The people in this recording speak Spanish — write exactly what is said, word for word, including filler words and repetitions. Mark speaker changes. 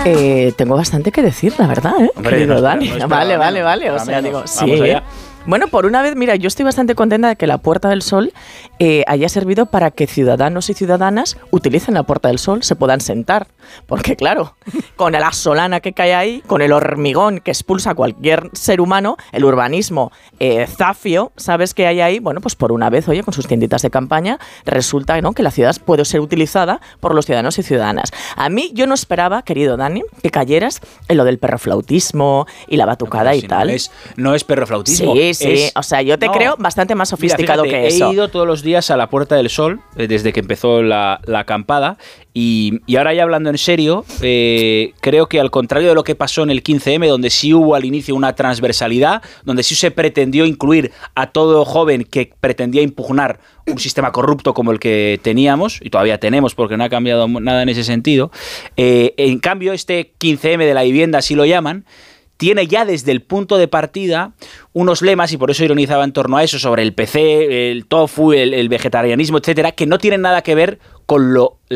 Speaker 1: Eh, tengo bastante que decir, la verdad, ¿eh?
Speaker 2: Hombre,
Speaker 1: Querido
Speaker 2: no espera,
Speaker 1: Dani.
Speaker 2: no espera,
Speaker 1: vale,
Speaker 2: menos,
Speaker 1: vale, vale. O sea,
Speaker 2: menos.
Speaker 1: digo,
Speaker 2: Vamos
Speaker 1: sí.
Speaker 2: allá.
Speaker 1: Bueno, por una vez, mira, yo estoy bastante contenta de que la Puerta del Sol eh, haya servido para que ciudadanos y ciudadanas utilicen la Puerta del Sol, se puedan sentar. Porque claro, con la solana que cae ahí, con el hormigón que expulsa a cualquier ser humano, el urbanismo eh, zafio, ¿sabes qué hay ahí? Bueno, pues por una vez, oye, con sus tienditas de campaña, resulta, ¿no?, que la ciudad puede ser utilizada por los ciudadanos y ciudadanas. A mí, yo no esperaba, querido Dani, que cayeras en lo del perroflautismo y la batucada
Speaker 2: No,
Speaker 1: y
Speaker 2: si
Speaker 1: tal.
Speaker 2: No es, no es perroflautismo.
Speaker 1: Sí, sí,
Speaker 2: es,
Speaker 1: o sea, yo te
Speaker 2: no.
Speaker 1: creo bastante más sofisticado
Speaker 2: Mira, fíjate,
Speaker 1: que eso.
Speaker 2: He ido todos los días a la Puerta del Sol eh, desde que empezó la, la acampada y, y ahora ya hablando en serio, eh, creo que al contrario de lo que pasó en el quince eme, donde sí hubo al inicio una transversalidad, donde sí se pretendió incluir a todo joven que pretendía impugnar un sistema corrupto como el que teníamos, y todavía tenemos porque no ha cambiado nada en ese sentido, eh, en cambio este quince eme de la vivienda, así lo llaman, tiene ya desde el punto de partida unos lemas, y por eso ironizaba en torno a eso, sobre el P C, el tofu, el, el vegetarianismo, etcétera, que no tienen nada que ver con lo